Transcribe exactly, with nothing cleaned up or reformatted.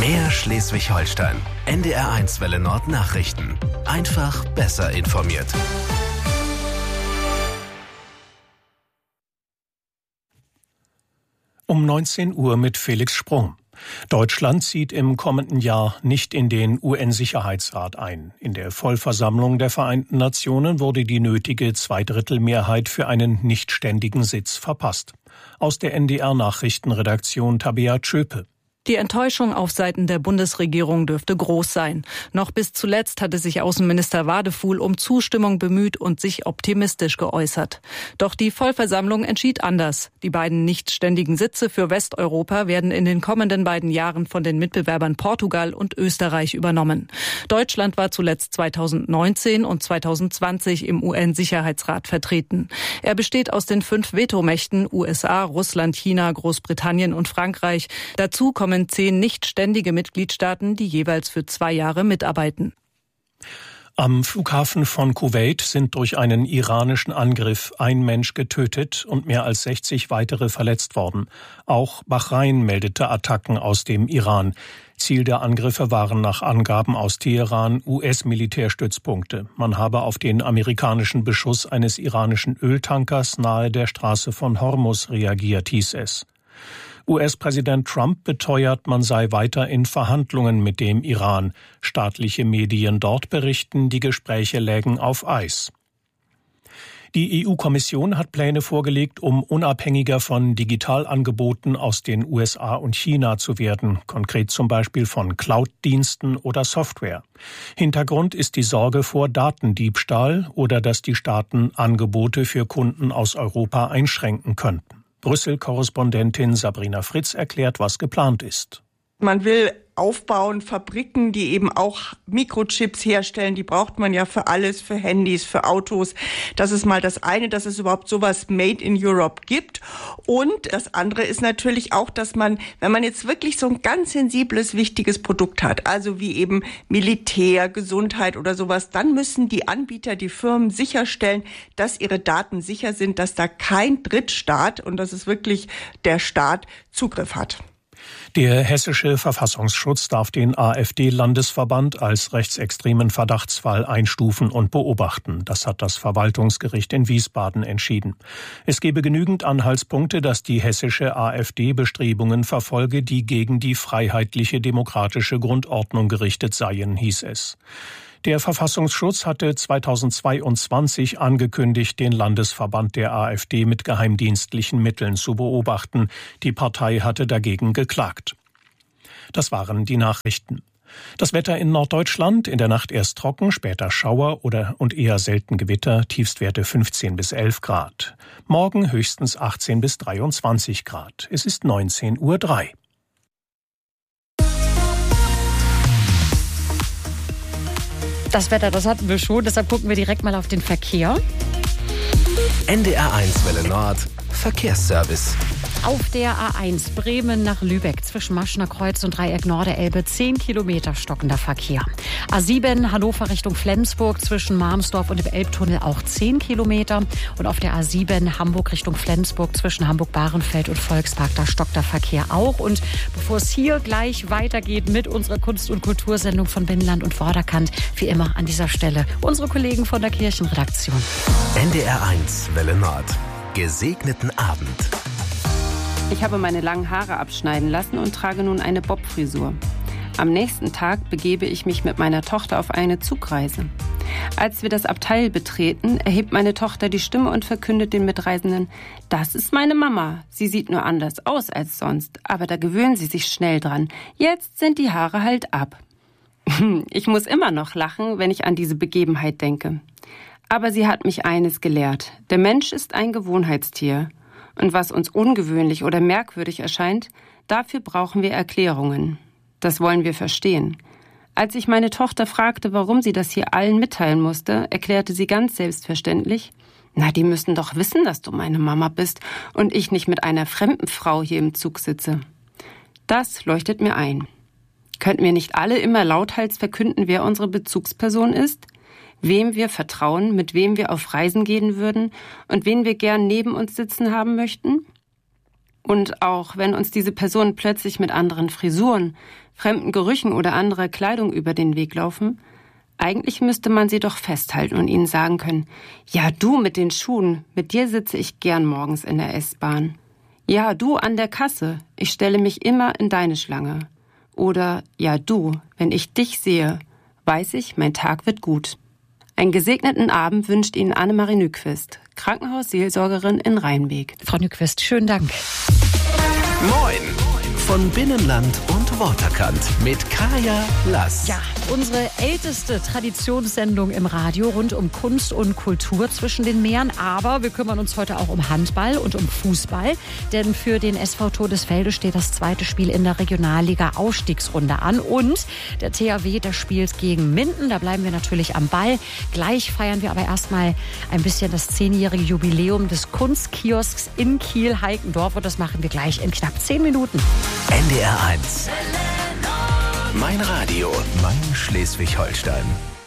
Mehr Schleswig-Holstein. N D R eins Welle Nord Nachrichten. Einfach besser informiert. Um neunzehn Uhr mit Felix Sprung. Deutschland zieht im kommenden Jahr nicht in den U N-Sicherheitsrat ein. In der Vollversammlung der Vereinten Nationen wurde die nötige Zweidrittelmehrheit für einen nichtständigen Sitz verpasst. Aus der N D R-Nachrichtenredaktion Tabea Tschöpe. Die Enttäuschung auf Seiten der Bundesregierung dürfte groß sein. Noch bis zuletzt hatte sich Außenminister Wadefuhl um Zustimmung bemüht und sich optimistisch geäußert. Doch die Vollversammlung entschied anders. Die beiden nichtständigen Sitze für Westeuropa werden in den kommenden beiden Jahren von den Mitbewerbern Portugal und Österreich übernommen. Deutschland war zuletzt zweitausendneunzehn und zweitausendzwanzig im U N-Sicherheitsrat vertreten. Er besteht aus den fünf Vetomächten U S A, Russland, China, Großbritannien und Frankreich. Dazu kommen zehn nichtständige Mitgliedstaaten, die jeweils für zwei Jahre mitarbeiten. Am Flughafen von Kuwait sind durch einen iranischen Angriff ein Mensch getötet und mehr als sechzig weitere verletzt worden. Auch Bahrain meldete Attacken aus dem Iran. Ziel der Angriffe waren nach Angaben aus Teheran U S-Militärstützpunkte. Man habe auf den amerikanischen Beschuss eines iranischen Öltankers nahe der Straße von Hormuz reagiert, hieß es. U S-Präsident Trump beteuert, man sei weiter in Verhandlungen mit dem Iran. Staatliche Medien dort berichten, die Gespräche lägen auf Eis. Die E U-Kommission hat Pläne vorgelegt, um unabhängiger von Digitalangeboten aus den U S A und China zu werden, konkret zum Beispiel von Cloud-Diensten oder Software. Hintergrund ist die Sorge vor Datendiebstahl oder dass die Staaten Angebote für Kunden aus Europa einschränken könnten. Brüssel-Korrespondentin Sabrina Fritz erklärt, was geplant ist. Man will aufbauen, Fabriken, die eben auch Mikrochips herstellen, die braucht man ja für alles, für Handys, für Autos. Das ist mal das eine, dass es überhaupt sowas Made in Europe gibt. Und das andere ist natürlich auch, dass man, wenn man jetzt wirklich so ein ganz sensibles, wichtiges Produkt hat, also wie eben Militär, Gesundheit oder sowas, dann müssen die Anbieter, die Firmen sicherstellen, dass ihre Daten sicher sind, dass da kein Drittstaat, und das ist wirklich der Staat, Zugriff hat. Der hessische Verfassungsschutz darf den AfD-Landesverband als rechtsextremen Verdachtsfall einstufen und beobachten. Das hat das Verwaltungsgericht in Wiesbaden entschieden. Es gebe genügend Anhaltspunkte, dass die hessische AfD Bestrebungen verfolge, die gegen die freiheitliche demokratische Grundordnung gerichtet seien, hieß es. Der Verfassungsschutz hatte zweitausendzweiundzwanzig angekündigt, den Landesverband der AfD mit geheimdienstlichen Mitteln zu beobachten. Die Partei hatte dagegen geklagt. Das waren die Nachrichten. Das Wetter in Norddeutschland, in der Nacht erst trocken, später Schauer oder und eher selten Gewitter, Tiefstwerte fünfzehn bis elf Grad. Morgen höchstens achtzehn bis dreiundzwanzig Grad. Es ist neunzehn Uhr drei. Das Wetter, das hatten wir schon, deshalb gucken wir direkt mal auf den Verkehr. N D R eins Welle Nord Verkehrsservice. Auf der A eins Bremen nach Lübeck zwischen Maschner Kreuz und Dreieck Norderelbe zehn Kilometer stockender Verkehr. A sieben Hannover Richtung Flensburg zwischen Marmsdorf und dem Elbtunnel auch zehn Kilometer. Und auf der A sieben Hamburg Richtung Flensburg zwischen Hamburg-Bahrenfeld und Volkspark, da stockt der Verkehr auch. Und bevor es hier gleich weitergeht mit unserer Kunst- und Kultursendung von Binnenland und Vorderkant, wie immer an dieser Stelle unsere Kollegen von der Kirchenredaktion. N D R eins Welle Nord. Gesegneten Abend. Ich habe meine langen Haare abschneiden lassen und trage nun eine Bob-Frisur. Am nächsten Tag begebe ich mich mit meiner Tochter auf eine Zugreise. Als wir das Abteil betreten, erhebt meine Tochter die Stimme und verkündet den Mitreisenden: Das ist meine Mama. Sie sieht nur anders aus als sonst, aber da gewöhnen sie sich schnell dran. Jetzt sind die Haare halt ab. Ich muss immer noch lachen, wenn ich an diese Begebenheit denke. Aber sie hat mich eines gelehrt: Der Mensch ist ein Gewohnheitstier. Und was uns ungewöhnlich oder merkwürdig erscheint, dafür brauchen wir Erklärungen. Das wollen wir verstehen. Als ich meine Tochter fragte, warum sie das hier allen mitteilen musste, erklärte sie ganz selbstverständlich: Na, die müssen doch wissen, dass du meine Mama bist und ich nicht mit einer fremden Frau hier im Zug sitze. Das leuchtet mir ein. Könnten wir nicht alle immer lauthals verkünden, wer unsere Bezugsperson ist? Wem wir vertrauen, mit wem wir auf Reisen gehen würden und wen wir gern neben uns sitzen haben möchten? Und auch wenn uns diese Personen plötzlich mit anderen Frisuren, fremden Gerüchen oder anderer Kleidung über den Weg laufen, eigentlich müsste man sie doch festhalten und ihnen sagen können, ja, du mit den Schuhen, mit dir sitze ich gern morgens in der S-Bahn. Ja, du an der Kasse, ich stelle mich immer in deine Schlange. Oder, ja, du, wenn ich dich sehe, weiß ich, mein Tag wird gut. Einen gesegneten Abend wünscht Ihnen Annemarie Nyquist, Krankenhausseelsorgerin in Rheinbeek. Frau Nyquist, schönen Dank. Moin von Binnenland und Waterkant mit Kaya Lass. Ja, unsere älteste Traditionssendung im Radio rund um Kunst und Kultur zwischen den Meeren. Aber wir kümmern uns heute auch um Handball und um Fußball. Denn für den S V Todesfelde steht das zweite Spiel in der Regionalliga-Aufstiegsrunde an. Und der T H W, der spielt gegen Minden. Da bleiben wir natürlich am Ball. Gleich feiern wir aber erstmal ein bisschen das zehnjährige Jubiläum des Kunstkiosks in Kiel-Heikendorf. Und das machen wir gleich in knapp zehn Minuten. N D R eins. Mein Radio, mein Schleswig-Holstein.